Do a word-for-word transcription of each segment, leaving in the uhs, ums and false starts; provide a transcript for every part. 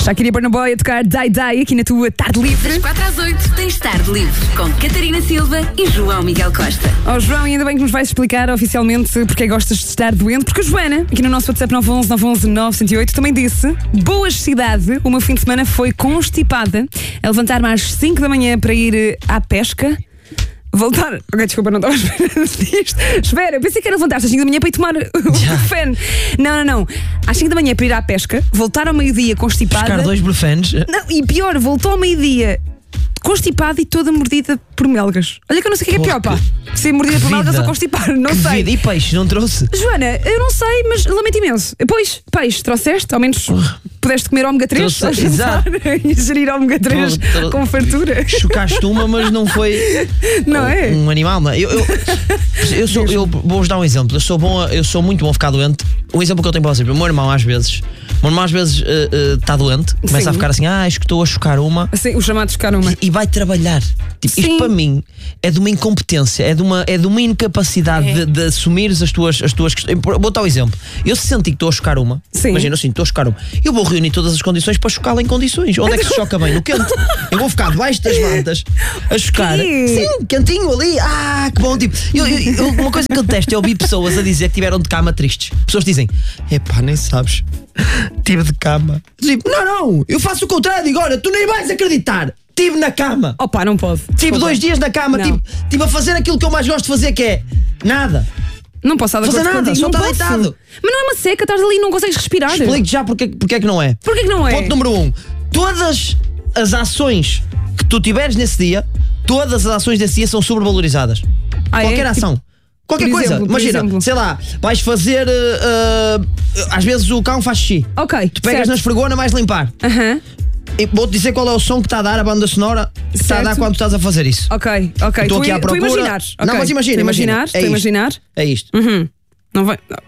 Shakira e Burna Boy a tocar Die Die aqui na tua Tarde Livre. Das quatro às oito tens Tarde Livre com Catarina Silva e João Miguel Costa. Oh João, ainda bem que nos vais explicar oficialmente porque gostas de estar doente, porque a Joana, aqui no nosso WhatsApp nove um um nove um um nove zero oito, também disse: boas cidade, o meu fim de semana foi constipada a levantar-me às cinco da manhã para ir à pesca. Voltar. Ok, desculpa, não estava a esperar disto. Espera, eu pensei que era levantar-se às cinco da manhã para ir tomar o feno. Não, não, não. Às cinco da manhã para ir à pesca, voltar ao meio-dia constipada. Buscar dois brufenos. Não, e pior, voltou ao meio-dia constipada e toda mordida por melgas. Olha que eu não sei o que é, que é pior, pá. Ser mordida por melgas ou constipar, não que sei. Vida. E peixe, não trouxe? Joana, eu não sei, mas lamento imenso. Pois, peixe, trouxeste, ao menos pudeste comer ômega três. Trouxe, exato. E gerir ômega três Tô, tô, com fartura. Chocaste uma, mas não foi não um, é? um animal. Não. Eu, eu, eu, sou, eu vou-vos dar um exemplo. Eu sou, bom, eu sou muito bom a ficar doente. Um exemplo que eu tenho para vocês: o meu irmão, às vezes, o meu irmão às vezes está uh, uh, doente, começa Sim. a ficar assim, ah, acho que estou a chocar uma. Sim, o chamado chocar uma. E, e vai trabalhar. Tipo, isto para mim é de uma incompetência, é de uma, é de uma incapacidade é. de, de assumir as tuas, as tuas questões. Vou dar um exemplo. Eu se sentir que estou a chocar uma, Sim. imagina assim, estou a chocar uma, eu vou reunir todas as condições para chocá-la em condições. Onde é que se choca bem? No quente. Eu vou ficar debaixo das mantas a chocar. Que? Sim, cantinho ali. Ah, que bom. Tipo, eu, eu, eu, uma coisa que eu detesto é ouvir pessoas a dizer que tiveram de cama tristes. Pessoas dizem, epá, nem sabes, tive de cama. Tipo, não, não, eu faço o contrário. Digo, olha, tu nem vais acreditar. Estive na cama. Opa, não pode. Tive dois dias na cama, tive, tive a fazer aquilo que eu mais gosto de fazer, que é nada. Não posso estar de fazer acordo nada, contigo. só Não está posso. deitado. Mas não é uma seca, estás ali e não consegues respirar. Explico-te já porque, porque é que não é. Porquê que não é? Ponto número um: todas as ações que tu tiveres nesse dia, todas as ações desse dia são sobrevalorizadas. Ah, Qualquer é? ação. Qualquer por coisa. Exemplo, Imagina, exemplo. sei lá, vais fazer. Uh, uh, às vezes o cão faz xixi. Ok. Tu pegas certo. na esfregona, vais limpar. Aham. Uh-huh. Vou-te dizer qual é o som que está a dar, a banda sonora que está a dar quando estás a fazer isso. Ok, ok. Estou aqui à tu procura. imaginares. Não, okay. mas imagina, tu imagina. Imaginares, É tu isto. imaginar. É isto. Uhum. Não vai. Não.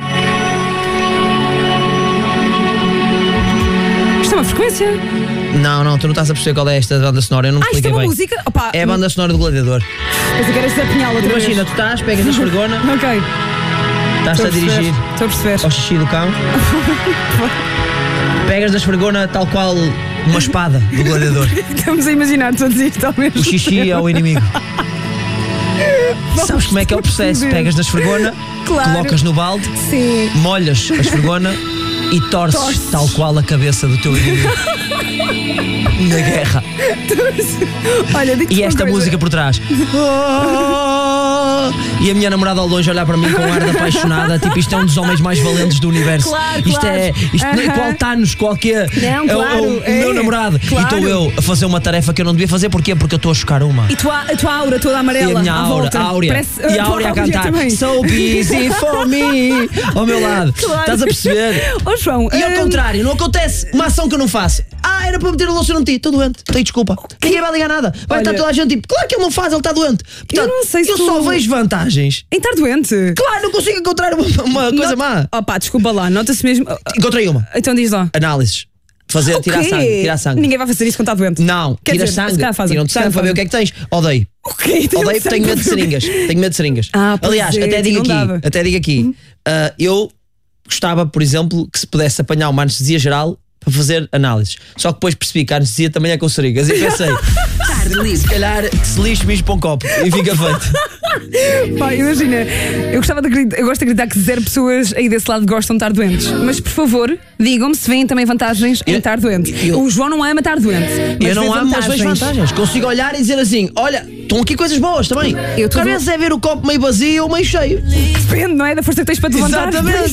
Isto é uma frequência? Não, não, tu não estás a perceber qual é esta banda sonora. Eu não me Ah, isto é expliquei uma bem. música? Opa, É a banda sonora do Gladiador. pensei que era José Pinhal outra vez. Imagina, tu estás, pegas na esfregona, Ok. estás-te a dirigir Estou a perceber. ao xixi do cão, pegas na esfregona tal qual uma espada do Gladiador. Estamos a imaginar todos isto ao mesmo O xixi é o inimigo. Sabes como é que é o processo? Pegas na esfregona, Claro. colocas no balde, Sim. molhas a esfregona e torces, Torces. tal qual a cabeça do teu inimigo. Na guerra. Olha, digo-te E uma esta coisa. música por trás. E a minha namorada ao longe olhar para mim com um ar de apaixonada. Tipo, isto é um dos homens mais valentes do universo. Claro, Isto claro. é. Isto Uh-huh. qual Thanos, qualquer. Não, é o- claro, é o, o é. meu namorado. Claro. E estou eu a fazer uma tarefa que eu não devia fazer. Porquê? Porque eu estou a chocar uma. E tua, a tua aura toda amarela. E a minha à aura, volta. a Áurea. Parece, E a tua Áurea a Áurea cantar também. So busy for me ao meu lado. Claro. Estás a perceber? Ó João. E ao hum, contrário, não acontece uma ação que eu não faço. Ah, era para meter a louça, não ti, estou doente, tenho desculpa. Ninguém vai ligar nada. Vai Olha, estar toda a gente tipo, claro que ele não faz, ele está doente. Portanto, não sei se eu tu- só vejo vantagens. Em estar doente. Claro, não consigo encontrar uma, uma coisa má. Opa, desculpa lá, nota-se mesmo. Encontrei uma. Então diz lá. Análises. Fazer, O tirar quê? sangue, tirar sangue. Ninguém vai fazer isso quando está doente. Não, Quer tira dizer, se sangue. calhar fazem, Tiram-te se calhar sangue para ver o que é que tens. Odeio. O quê? Tem Odeio, sangue tenho medo de para ver. seringas. Tenho medo de seringas. Ah, pois Aliás, é, até tu digo não aqui, dava. até digo aqui, uh, eu gostava, por exemplo, que se pudesse apanhar uma anestesia geral para fazer análises. Só que depois percebi que a anestesia também é com seringas. E pensei, Tarde se Livre. calhar se lixe mesmo para um copo e fica feito. Pá, imagina, eu gostava de acreditar, eu gosto de acreditar que zero pessoas aí desse lado gostam de estar doentes. Mas por favor, digam-me se vêem também vantagens em Eu- estar doente. eu- O João não ama estar doente. Mas Eu não vê amo, mas vejo vantagens. Consigo olhar e dizer assim: olha, estão aqui coisas boas também. Eu tô Às do- vezes é ver o copo meio vazio ou meio cheio. Depende, não é? Da força que tens para te levantar. Exatamente.